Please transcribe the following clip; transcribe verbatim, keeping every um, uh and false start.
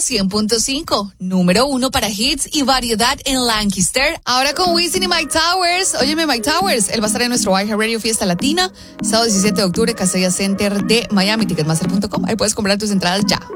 cien punto cinco, número uno para hits y variedad en Lancaster. Ahora con Wisin y Mike Towers. Óyeme, Mike Towers, él va a estar en nuestro iHeartRadio Fiesta Latina, sábado diecisiete de octubre, Casella Center de Miami, ticketmaster punto com. Ahí puedes comprar tus entradas ya.